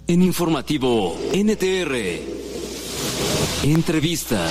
En Informativo NTR. Entrevista.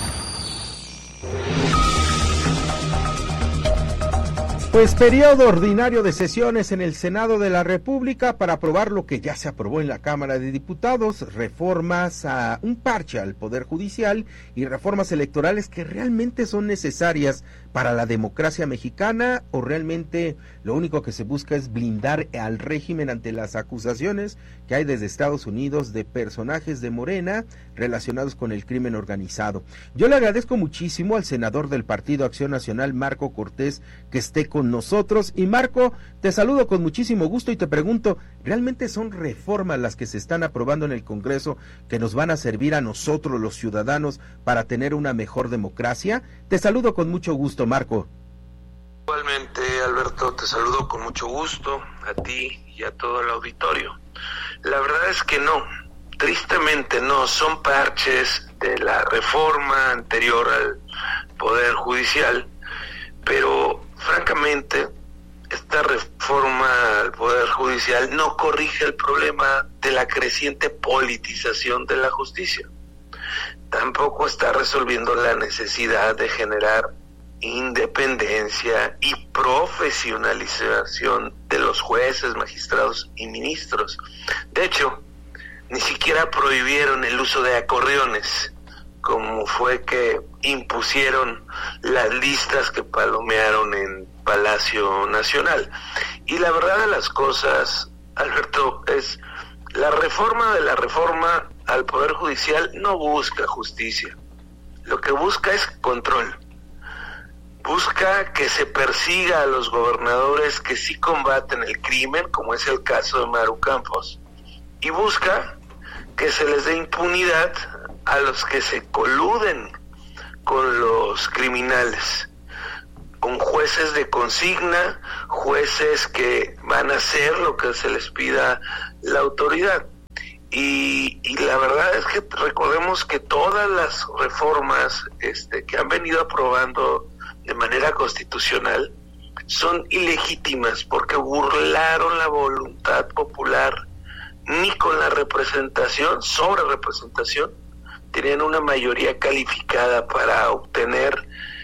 Pues periodo ordinario de sesiones en el Senado de la República para aprobar lo que ya se aprobó en la Cámara de Diputados, reformas a un parche al Poder Judicial y reformas electorales que realmente son necesarias para la democracia mexicana, o realmente lo único que se busca es blindar al régimen ante las acusaciones que hay desde Estados Unidos de personajes de Morena relacionados con el crimen organizado. Yo le agradezco muchísimo al senador del Partido Acción Nacional, Marco Cortés, que esté con nosotros. Y Marco, te saludo con muchísimo gusto y te pregunto, ¿realmente son reformas las que se están aprobando en el Congreso que nos van a servir a nosotros los ciudadanos para tener una mejor democracia? Te saludo con mucho gusto, Marco. Igualmente, Alberto, te saludo con mucho gusto a ti y a todo el auditorio. La verdad es que no, tristemente no, son parches de la reforma anterior al Poder Judicial, pero francamente esta reforma al Poder Judicial no corrige el problema de la creciente politización de la justicia. Tampoco está resolviendo la necesidad de generar independencia y profesionalización de los jueces, magistrados y ministros. De hecho, ni siquiera prohibieron el uso de acordeones, como fue que impusieron las listas que palomearon en Palacio Nacional. Y la verdad de las cosas, Alberto, es la reforma de la reforma al Poder Judicial no busca justicia. Lo que busca es control. Busca que se persiga a los gobernadores que sí combaten el crimen, como es el caso de Maru Campos, y busca que se les dé impunidad a los que se coluden con los criminales, con jueces de consigna, jueces que van a hacer lo que se les pida la autoridad. Y la verdad es que recordemos que todas las reformas que han venido aprobando de manera constitucional son ilegítimas porque burlaron la voluntad popular. Ni con la representación, sobre representación, tenían una mayoría calificada para obtener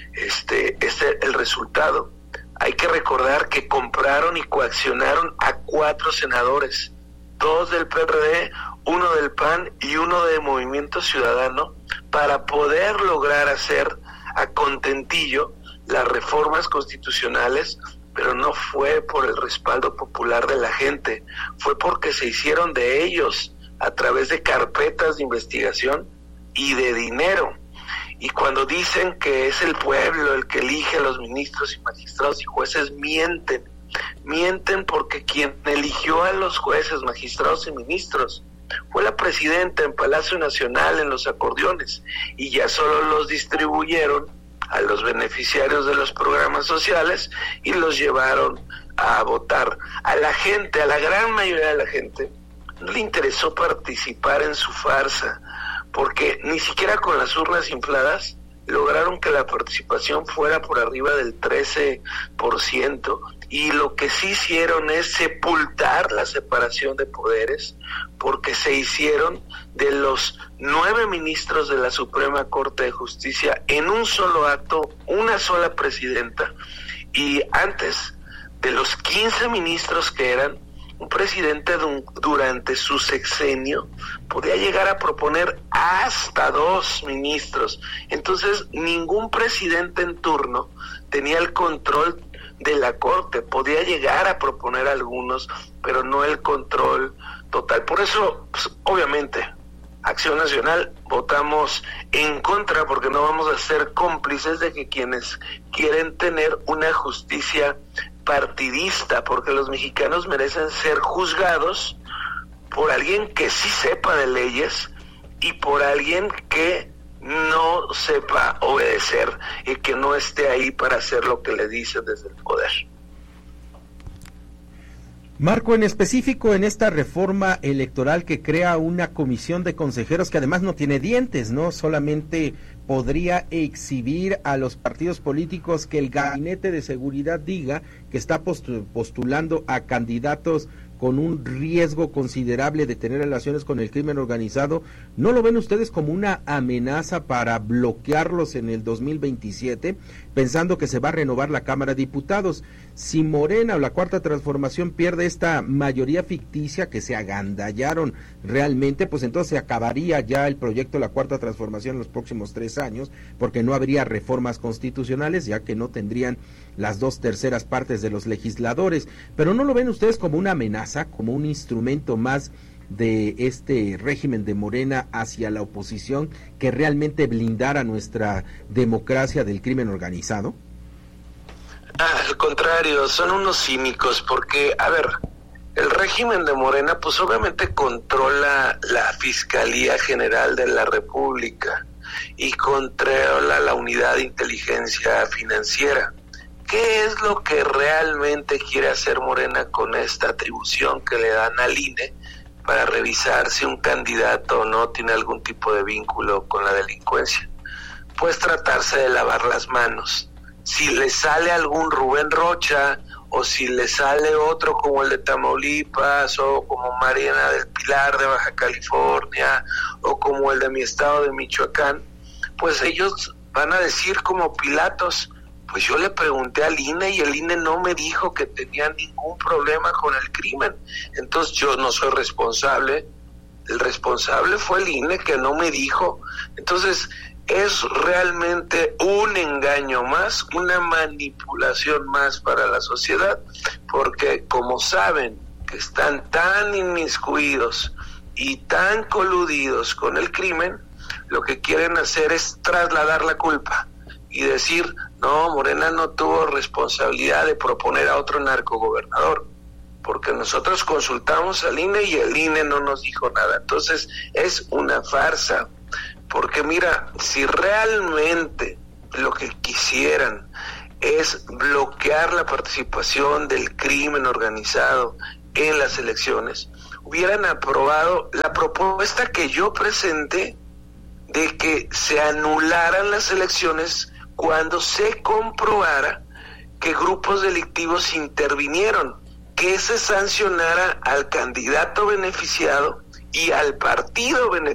el resultado. Hay que recordar que compraron y coaccionaron a 4 senadores, 2 del PRD, 1 del PAN y 1 de Movimiento Ciudadano, para poder lograr hacer a contentillo las reformas constitucionales, pero no fue por el respaldo popular de la gente, fue porque se hicieron de ellos a través de carpetas de investigación y de dinero. Y cuando dicen que es el pueblo el que elige a los ministros y magistrados y jueces, mienten porque quien eligió a los jueces, magistrados y ministros fue la presidenta en Palacio Nacional en los acordeones, y ya solo los distribuyeron a los beneficiarios de los programas sociales y los llevaron a votar. A la gente, a la gran mayoría de la gente, no le interesó participar en su farsa, porque ni siquiera con las urnas infladas lograron que la participación fuera por arriba del 13%, y lo que sí hicieron es sepultar la separación de poderes, porque se hicieron de los 9 ministros de la Suprema Corte de Justicia en un solo acto, una sola presidenta, y antes de los 15 ministros que eran, un presidente durante su sexenio podía llegar a proponer hasta 2 ministros. Entonces, ningún presidente en turno tenía el control de la Corte. Podía llegar a proponer algunos, pero no el control total. Por eso, pues, obviamente, Acción Nacional votamos en contra, porque no vamos a ser cómplices de que quienes quieren tener una justicia partidista, porque los mexicanos merecen ser juzgados por alguien que sí sepa de leyes y por alguien que no sepa obedecer y que no esté ahí para hacer lo que le dicen desde el poder. Marco, en específico en esta reforma electoral que crea una comisión de consejeros que además no tiene dientes, ¿no? Solamente podría exhibir a los partidos políticos que el Gabinete de Seguridad diga que está postulando a candidatos con un riesgo considerable de tener relaciones con el crimen organizado, ¿no lo ven ustedes como una amenaza para bloquearlos en el 2027, pensando que se va a renovar la Cámara de Diputados? Si Morena o la Cuarta Transformación pierde esta mayoría ficticia que se agandallaron realmente, pues entonces se acabaría ya el proyecto de la Cuarta Transformación en los próximos 3 años, porque no habría reformas constitucionales, ya que no tendrían las 2/3 partes de los legisladores. Pero ¿no lo ven ustedes como una amenaza, como un instrumento más de este régimen de Morena hacia la oposición que realmente blindara nuestra democracia del crimen organizado? Al contrario, son unos cínicos, porque, a ver, el régimen de Morena pues obviamente controla la Fiscalía General de la República y controla la Unidad de Inteligencia Financiera. ¿Qué es lo que realmente quiere hacer Morena con esta atribución que le dan al INE para revisar si un candidato o no tiene algún tipo de vínculo con la delincuencia? Pues tratarse de lavar las manos. Si le sale algún Rubén Rocha, o si le sale otro como el de Tamaulipas, o como Mariana del Pilar de Baja California, o como el de mi estado de Michoacán, pues ellos van a decir como Pilatos: pues yo le pregunté al INE y el INE no me dijo que tenía ningún problema con el crimen, entonces yo no soy responsable. El responsable fue el INE, que no me dijo. Entonces es realmente un engaño más, una manipulación más para la sociedad, porque como saben que están tan inmiscuidos y tan coludidos con el crimen, lo que quieren hacer es trasladar la culpa y decir: no, Morena no tuvo responsabilidad de proponer a otro narcogobernador, porque nosotros consultamos al INE y el INE no nos dijo nada. Entonces es una farsa, porque mira, si realmente lo que quisieran es bloquear la participación del crimen organizado en las elecciones, hubieran aprobado la propuesta que yo presenté de que se anularan las elecciones cuando se comprobara que grupos delictivos intervinieron, que se sancionara al candidato beneficiado y al partido beneficiado